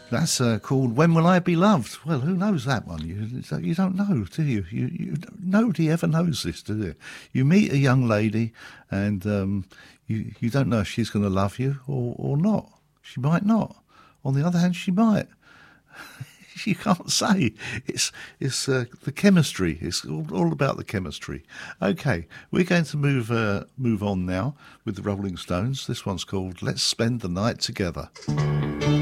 That's called When Will I Be Loved? Well, who knows that one? You don't know, do you? Nobody ever knows this, do you? You meet a young lady and you don't know if she's going to love you or not. She might not. On the other hand, she might. You can't say. It's the chemistry. It's all about the chemistry. Okay, we're going to move on now with the Rolling Stones. This one's called Let's Spend the Night Together.